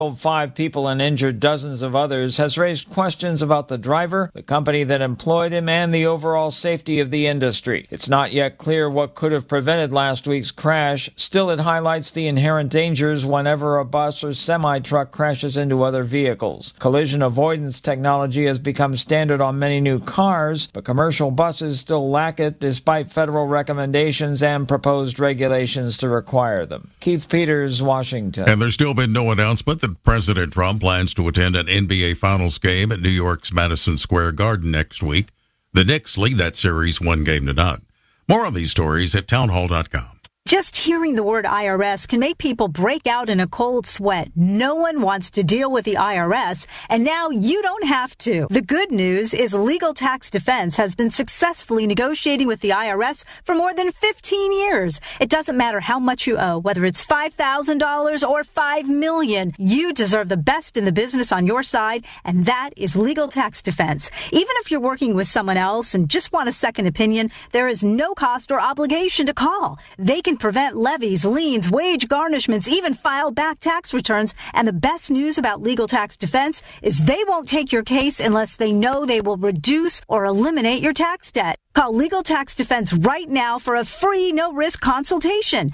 killed 5 people and injured dozens of others has raised questions about the driver, the company that employed him, and the overall safety of the industry. It's not yet clear what could have prevented last week's crash. Still, it highlights the inherent dangers whenever a bus or semi-truck crashes into other vehicles. Collision avoidance technology has become standard on many new cars, but commercial buses still lack it despite federal recommendations and proposed regulations to require them. Keith Peters, Washington. And there's still been no announcement that President Trump plans to attend an NBA Finals game at New York's Madison Square Garden next week. The Knicks lead that series 1-0. More on these stories at townhall.com. Just hearing the word IRS can make people break out in a cold sweat. No one wants to deal with the IRS, and now you don't have to. The good news is Legal Tax Defense has been successfully negotiating with the IRS for more than 15 years. It doesn't matter how much you owe, whether it's $5,000 or $5 million. You deserve the best in the business on your side, and that is Legal Tax Defense. Even if you're working with someone else and just want a second opinion, there is no cost or obligation to call. They can prevent levies, liens, wage garnishments, even file back tax returns. And the best news about Legal Tax Defense is they won't take your case unless they know they will reduce or eliminate your tax debt. Call Legal Tax Defense right now for a free, no-risk consultation.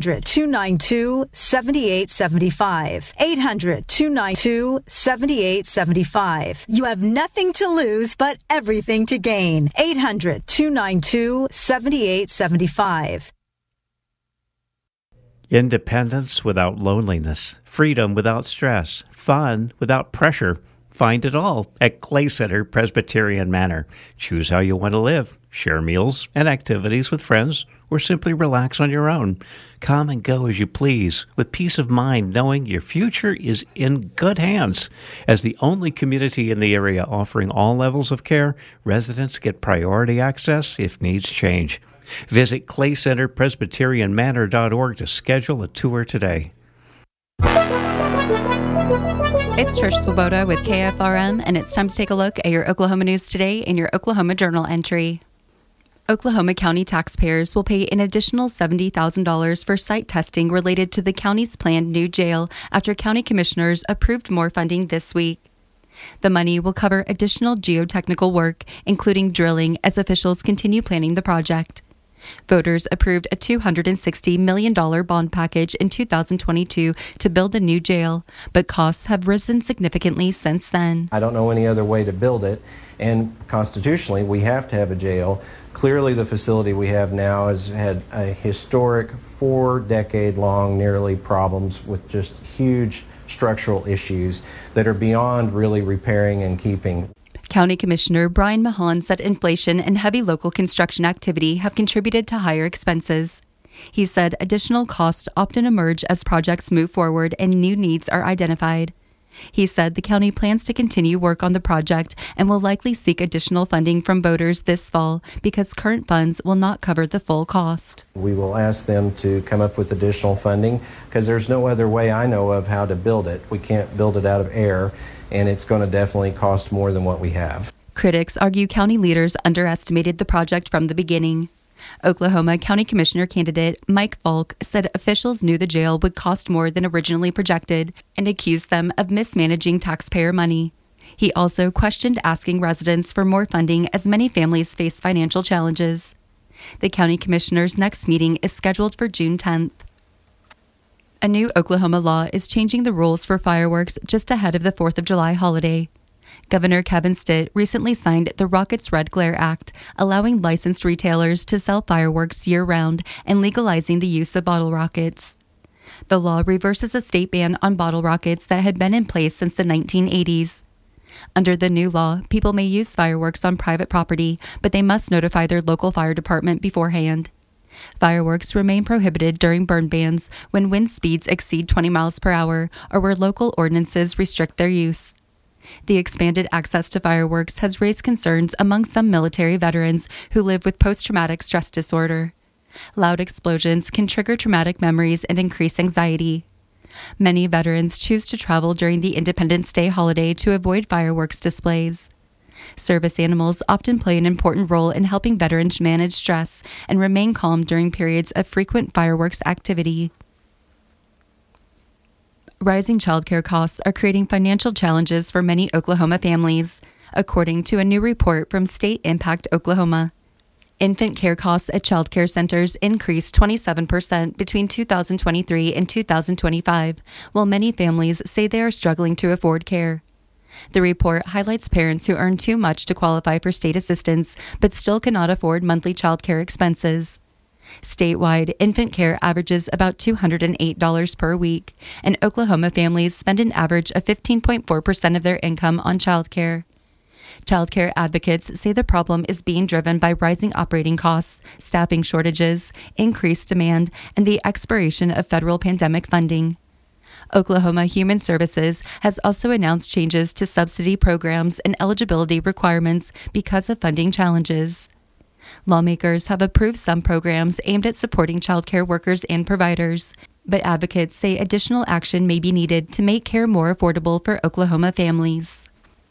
800-292-7875. 800-292-7875. You have nothing to lose, but everything to gain. 800-292-7875. Independence without loneliness, freedom without stress, fun without pressure. Find it all at Clay Center Presbyterian Manor. Choose how you want to live. Share meals and activities with friends, or simply relax on your own. Come and go as you please, with peace of mind, knowing your future is in good hands. As the only community in the area offering all levels of care, residents get priority access if needs change. Visit claycenterpresbyterianmanor.org to schedule a tour today. It's Trish Swoboda with KFRM, and it's time to take a look at your Oklahoma news today in your Oklahoma Journal entry. Oklahoma County taxpayers will pay an additional $70,000 for site testing related to the county's planned new jail after county commissioners approved more funding this week. The money will cover additional geotechnical work, including drilling, as officials continue planning the project. Voters approved a $260 million bond package in 2022 to build the new jail, but costs have risen significantly since then. I don't know any other way to build it, and constitutionally we have to have a jail. Clearly the facility we have now has had a historic 4-decade-long nearly problems with just huge structural issues that are beyond really repairing and keeping. County Commissioner Brian Mahan said inflation and heavy local construction activity have contributed to higher expenses. He said additional costs often emerge as projects move forward and new needs are identified. He said the county plans to continue work on the project and will likely seek additional funding from voters this fall because current funds will not cover the full cost. We will ask them to come up with additional funding because there's no other way I know of how to build it. We can't build it out of air, and it's going to definitely cost more than what we have. Critics argue county leaders underestimated the project from the beginning. Oklahoma County Commissioner candidate Mike Falk said officials knew the jail would cost more than originally projected and accused them of mismanaging taxpayer money. He also questioned asking residents for more funding as many families face financial challenges. The county commissioner's next meeting is scheduled for June 10th. A new Oklahoma law is changing the rules for fireworks just ahead of the 4th of July holiday. Governor Kevin Stitt recently signed the Rockets Red Glare Act, allowing licensed retailers to sell fireworks year-round and legalizing the use of bottle rockets. The law reverses a state ban on bottle rockets that had been in place since the 1980s. Under the new law, people may use fireworks on private property, but they must notify their local fire department beforehand. Fireworks remain prohibited during burn bans when wind speeds exceed 20 miles per hour or where local ordinances restrict their use. The expanded access to fireworks has raised concerns among some military veterans who live with post-traumatic stress disorder. Loud explosions can trigger traumatic memories and increase anxiety. Many veterans choose to travel during the Independence Day holiday to avoid fireworks displays. Service animals often play an important role in helping veterans manage stress and remain calm during periods of frequent fireworks activity. Rising childcare costs are creating financial challenges for many Oklahoma families, according to a new report from State Impact Oklahoma. Infant care costs at child care centers increased 27% between 2023 and 2025, while many families say they are struggling to afford care. The report highlights parents who earn too much to qualify for state assistance but still cannot afford monthly child care expenses. Statewide, infant care averages about $208 per week, and Oklahoma families spend an average of 15.4% of their income on child care. Child care advocates say the problem is being driven by rising operating costs, staffing shortages, increased demand, and the expiration of federal pandemic funding. Oklahoma Human Services has also announced changes to subsidy programs and eligibility requirements because of funding challenges. Lawmakers have approved some programs aimed at supporting childcare workers and providers, but advocates say additional action may be needed to make care more affordable for Oklahoma families.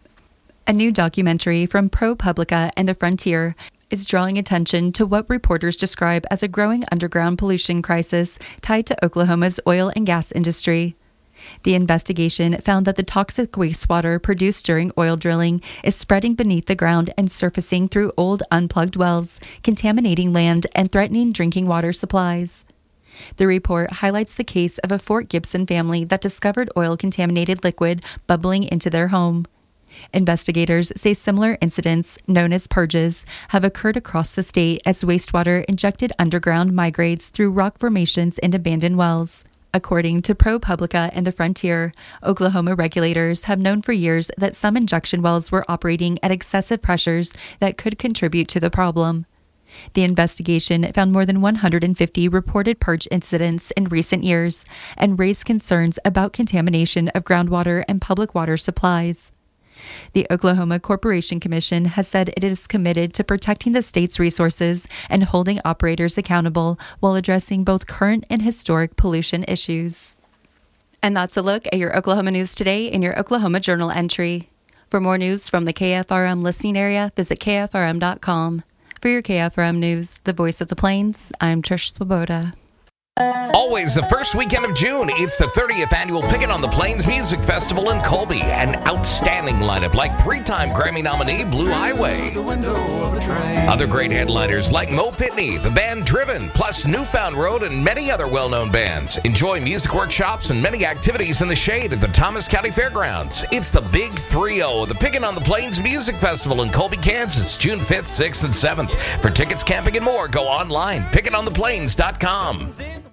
A new documentary from ProPublica and The Frontier is drawing attention to what reporters describe as a growing underground pollution crisis tied to Oklahoma's oil and gas industry. The investigation found that the toxic wastewater produced during oil drilling is spreading beneath the ground and surfacing through old unplugged wells, contaminating land and threatening drinking water supplies. The report highlights the case of a Fort Gibson family that discovered oil-contaminated liquid bubbling into their home. Investigators say similar incidents, known as purges, have occurred across the state as wastewater injected underground migrates through rock formations and abandoned wells. According to ProPublica and The Frontier, Oklahoma regulators have known for years that some injection wells were operating at excessive pressures that could contribute to the problem. The investigation found more than 150 reported purge incidents in recent years and raised concerns about contamination of groundwater and public water supplies. The Oklahoma Corporation Commission has said it is committed to protecting the state's resources and holding operators accountable while addressing both current and historic pollution issues. And that's a look at your Oklahoma news today in your Oklahoma Journal entry. For more news from the KFRM listening area, visit KFRM.com. For your KFRM news, the voice of the Plains, I'm Trish Swoboda. Always the first weekend of June, it's the 30th annual Pickin' on the Plains Music Festival in Colby. An outstanding lineup like three-time Grammy nominee Blue Highway. Other great headliners like Mo Pitney, the band Driven, plus Newfound Road and many other well-known bands. Enjoy music workshops and many activities in the shade at the Thomas County Fairgrounds. It's the Big 3-0 of the Pickin' on the Plains Music Festival in Colby, Kansas, June 5th, 6th, and 7th. For tickets, camping, and more, go online, pickinontheplains.com.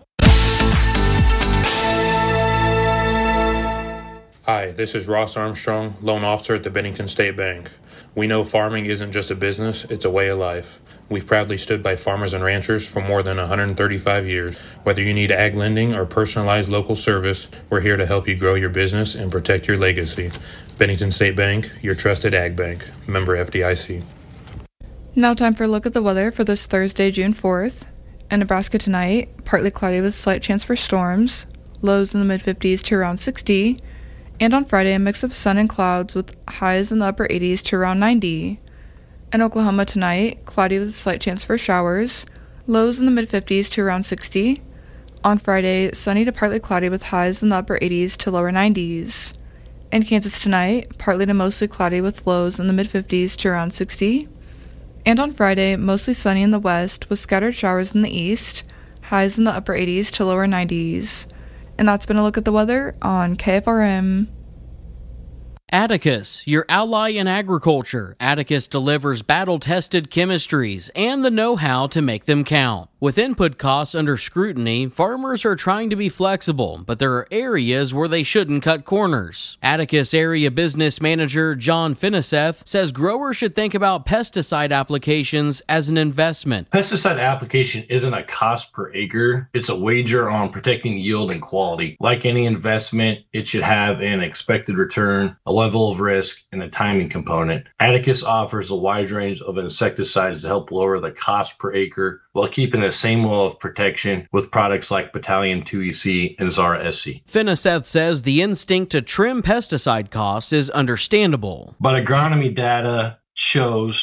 Hi, this is Ross Armstrong, loan officer at the Bennington State Bank. We know farming isn't just a business, it's a way of life. We've proudly stood by farmers and ranchers for more than 135 years. Whether you need ag lending or personalized local service, we're here to help you grow your business and protect your legacy. Bennington State Bank, your trusted ag bank. Member FDIC. Now time for a look at the weather for this Thursday, June 4th. In Nebraska tonight, partly cloudy with slight chance for storms, lows in the mid-50s to around 60, and on Friday, a mix of sun and clouds with highs in the upper 80s to around 90. In Oklahoma tonight, cloudy with a slight chance for showers, lows in the mid-50s to around 60. On Friday, sunny to partly cloudy with highs in the upper 80s to lower 90s. In Kansas tonight, partly to mostly cloudy with lows in the mid-50s to around 60. And on Friday, mostly sunny in the west with scattered showers in the east, highs in the upper 80s to lower 90s. And that's been a look at the weather on KFRM. Atticus, your ally in agriculture. Atticus delivers battle-tested chemistries and the know-how to make them count. With input costs under scrutiny, farmers are trying to be flexible, but there are areas where they shouldn't cut corners. Atticus Area Business Manager John Finiseth says growers should think about pesticide applications as an investment. Pesticide application isn't a cost per acre. It's a wager on protecting yield and quality. Like any investment, it should have an expected return, a level of risk, and a timing component. Atticus offers a wide range of insecticides to help lower the cost per acre while keeping the same level of protection with products like Battalion 2EC and Zara SC. Finiseth says the instinct to trim pesticide costs is understandable. But agronomy data shows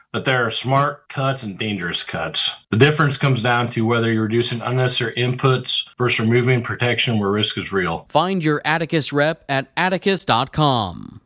but there are smart cuts and dangerous cuts. The difference comes down to whether you're reducing unnecessary inputs versus removing protection where risk is real. Find your Atticus rep at Atticus.com.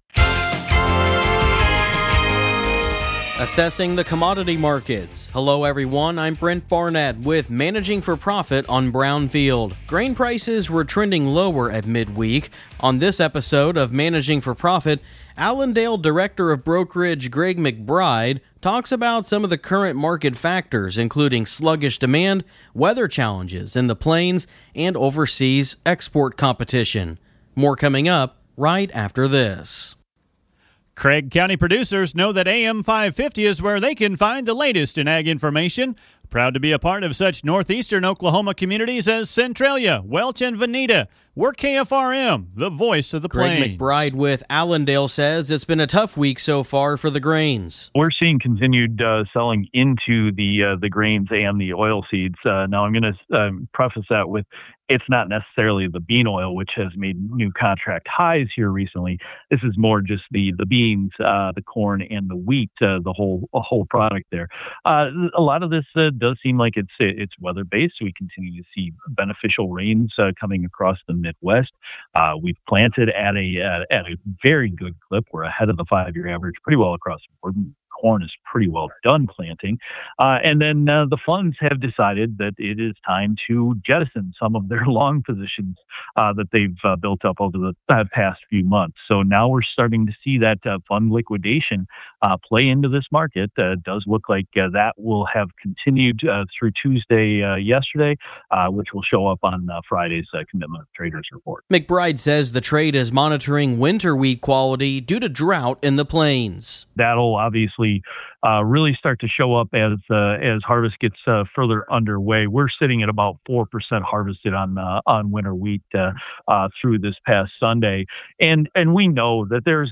Assessing the commodity markets. Hello everyone, I'm Brent Barnett with Managing for Profit on Brownfield. Grain prices were trending lower at midweek. On this episode of Managing for Profit, Allendale Director of Brokerage Greg McBride talks about some of the current market factors, including sluggish demand, weather challenges in the plains, and overseas export competition. More coming up right after this. Craig County producers know that AM 550 is where they can find the latest in ag information. Proud to be a part of such northeastern Oklahoma communities as Centralia, Welch, and Veneta. We're KFRM, the voice of the plains. Greg McBride with Allendale says it's been a tough week so far for the grains. We're seeing continued selling into the grains and the oil seeds. Now, I'm going to preface that with it's not necessarily the bean oil, which has made new contract highs here recently. This is more just the beans, the corn, and the wheat, the whole product there. A lot of this does seem like it's weather-based. We continue to see beneficial rains coming across the Midwest. We've planted at a very good clip. We're ahead of the 5-year average pretty well across the board. Corn is pretty well done planting. And then the funds have decided that it is time to jettison some of their long positions that they've built up over the past few months. So now we're starting to see that fund liquidation play into this market. It does look like that will have continued through Tuesday yesterday, which will show up on Friday's Commitment of Traders report. McBride says the trade is monitoring winter wheat quality due to drought in the plains. That'll obviously really start to show up as harvest gets further underway. We're sitting at about 4% harvested on winter wheat through this past Sunday, and we know that there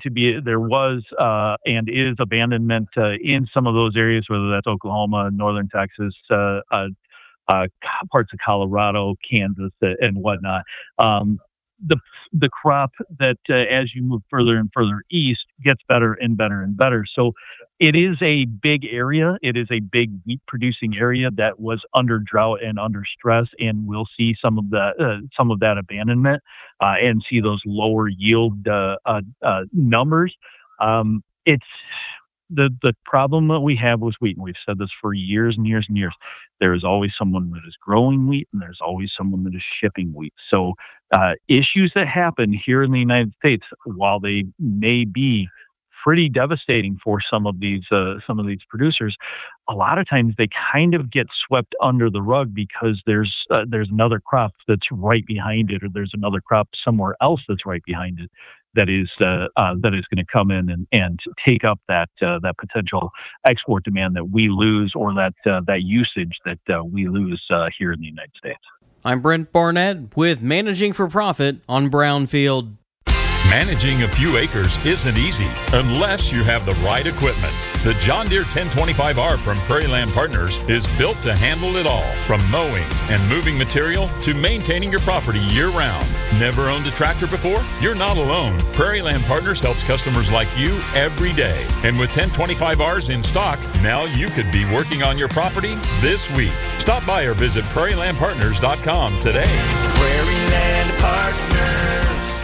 was and is abandonment in some of those areas, whether that's Oklahoma, northern Texas, parts of Colorado, Kansas, and whatnot. The crop that as you move further and further east gets better and better and better. So it is a big area. It is a big wheat producing area that was under drought and under stress, and we'll see some of that abandonment and see those lower yield numbers. It's the problem that we have with wheat, and we've said this for years and years and years. There is always someone that is growing wheat, and there's always someone that is shipping wheat. So issues that happen here in the United States, while they may be pretty devastating for some of these producers, a lot of times they kind of get swept under the rug because there's another crop that's right behind it, or there's another crop somewhere else that's right behind it that is going to come in and take up that potential export demand that we lose, or that usage that we lose here in the United States. I'm Brent Barnett with Managing for Profit on Brownfield. Managing a few acres isn't easy unless you have the right equipment. The John Deere 1025R from Prairie Land Partners is built to handle it all, from mowing and moving material to maintaining your property year-round. Never owned a tractor before? You're not alone. Prairie Land Partners helps customers like you every day. And with 1025Rs in stock, now you could be working on your property this week. Stop by or visit prairielandpartners.com today. Prairie Land Partners.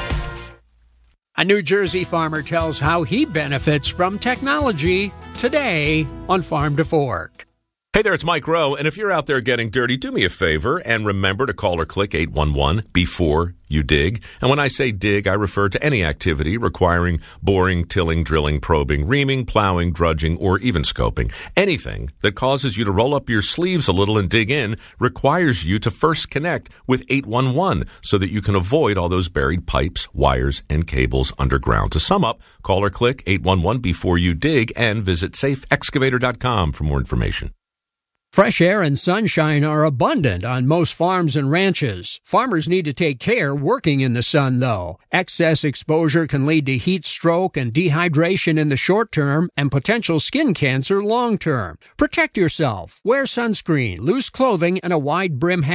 A New Jersey farmer tells how he benefits from technology today on Farm to Fork. Hey there, it's Mike Rowe, and if you're out there getting dirty, do me a favor and remember to call or click 811 before you dig. And when I say dig, I refer to any activity requiring boring, tilling, drilling, probing, reaming, plowing, drudging, or even scoping. Anything that causes you to roll up your sleeves a little and dig in requires you to first connect with 811 so that you can avoid all those buried pipes, wires, and cables underground. To sum up, call or click 811 before you dig and visit safeexcavator.com for more information. Fresh air and sunshine are abundant on most farms and ranches. Farmers need to take care working in the sun, though. Excess exposure can lead to heat stroke and dehydration in the short term and potential skin cancer long term. Protect yourself. Wear sunscreen, loose clothing, and a wide brim hat.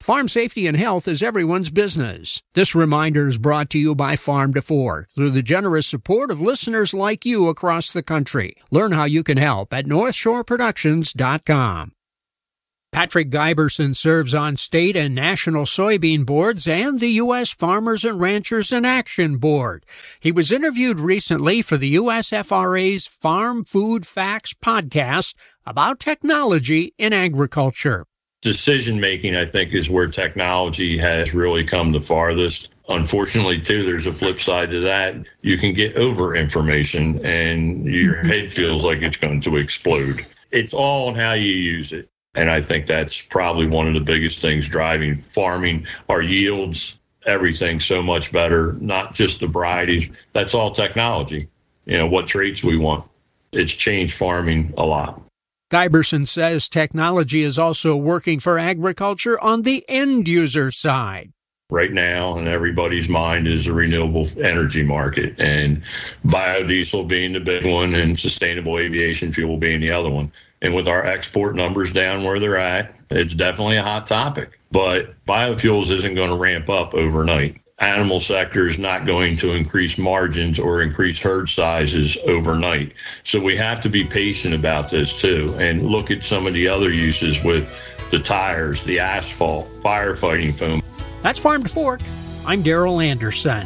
Farm safety and health is everyone's business. This reminder is brought to you by Farm to Fork through the generous support of listeners like you across the country. Learn how you can help at NorthshoreProductions.com. Patrick Giberson serves on state and national soybean boards and the U.S. Farmers and Ranchers in Action Board. He was interviewed recently for the USFRA's Farm Food Facts podcast about technology in agriculture. Decision-making, I think, is where technology has really come the farthest. Unfortunately, too, there's a flip side to that. You can get over information and your head feels like it's going to explode. It's all on how you use it. And I think that's probably one of the biggest things driving farming. Our yields, everything so much better, not just the varieties. That's all technology. You know, what traits we want. It's changed farming a lot. Giberson says technology is also working for agriculture on the end user side. Right now, in everybody's mind is the renewable energy market, and biodiesel being the big one and sustainable aviation fuel being the other one. And with our export numbers down where they're at, it's definitely a hot topic. But biofuels isn't going to ramp up overnight. Animal sector is not going to increase margins or increase herd sizes overnight. So we have to be patient about this too and look at some of the other uses with the tires, the asphalt, firefighting foam. That's Farm to Fork. I'm Darrell Anderson.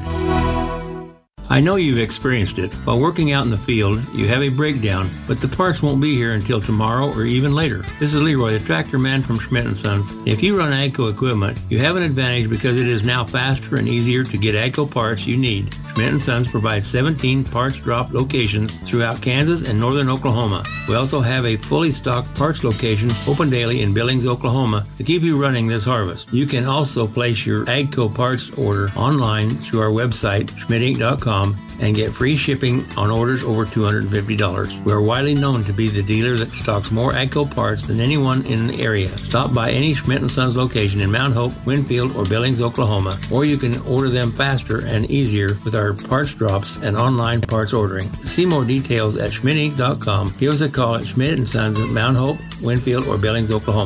I know you've experienced it. While working out in the field, you have a breakdown, but the parts won't be here until tomorrow or even later. This is Leroy, the tractor man from Schmidt & Sons. If you run AGCO equipment, you have an advantage because it is now faster and easier to get AGCO parts you need. Schmidt & Sons provides 17 parts drop locations throughout Kansas and northern Oklahoma. We also have a fully stocked parts location open daily in Billings, Oklahoma to keep you running this harvest. You can also place your AGCO parts order online through our website, schmidtinc.com, and get free shipping on orders over $250. We are widely known to be the dealer that stocks more AGCO parts than anyone in the area. Stop by any Schmidt & Sons location in Mount Hope, Winfield, or Billings, Oklahoma, or you can order them faster and easier with our parts drops and online parts ordering. To see more details at schmidtinc.com. Give us a call at Schmidt & Sons at Mount Hope, Winfield, or Billings, Oklahoma.